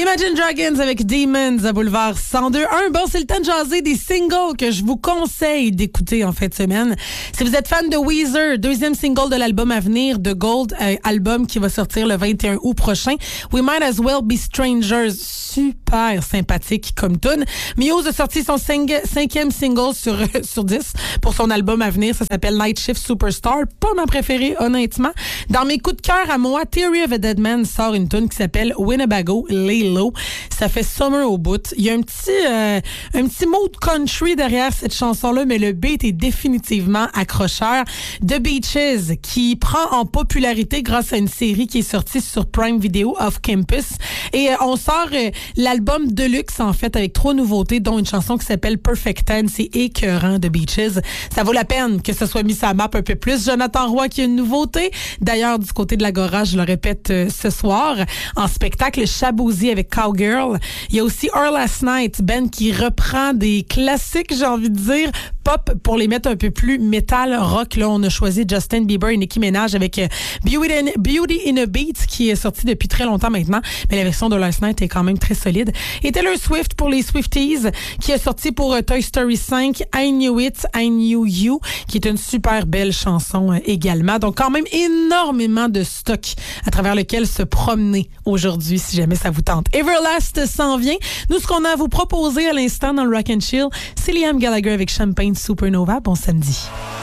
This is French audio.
Imagine Dragons avec Demons à Boulevard 102.1. Bon, c'est le temps de jaser des singles que je vous conseille d'écouter en fin de semaine. Si vous êtes fan de Weezer, deuxième single de l'album à venir, The Gold, album qui va sortir le 21 août prochain. We Might As Well Be Strangers. Super sympathique comme tune. Muse a sorti son cinquième single sur 10 pour son album à venir. Ça s'appelle Night Shift Superstar. Pas ma préférée, honnêtement. Dans mes coups de cœur à moi, Theory of a Dead Man sort une tune qui s'appelle Winnebago, Lay Low. Ça fait summer au bout. Il y a un petit mot de country derrière cette chanson-là, mais le beat est définitivement accrocheur. The Beaches, qui prend en popularité grâce à une série qui est sortie sur Prime Video, Off Campus. Et on sort l'album Deluxe, en fait, avec 3 nouveautés, dont une chanson qui s'appelle Perfect Ten. C'est écœurant, The Beaches. Ça vaut la peine que ce soit mis sur la map un peu plus. Jonathan Roy qui a une nouveauté. D'ailleurs, du côté de l'Agora, je le répète ce soir, en spectacle, Shabozy avec Cowgirl. Il y a aussi Our Last Night, band qui reprend des classiques, j'ai envie de dire, pop pour les mettre un peu plus métal, rock. Là, on a choisi Justin Bieber et Nicki Minaj avec Beauty in a Beat qui est sorti depuis très longtemps maintenant, mais la version de Last Night est quand même très solide. Et Taylor Swift pour les Swifties qui est sorti pour Toy Story 5, I Knew It, I Knew You, qui est une super belle chanson également. Donc quand même énormément de stock à travers lequel se promener aujourd'hui si jamais ça vous tente. Everlast s'en vient. Nous, ce qu'on a à vous proposer à l'instant dans le Rock and Chill, c'est Liam Gallagher avec Champagne Supernova. Bon samedi.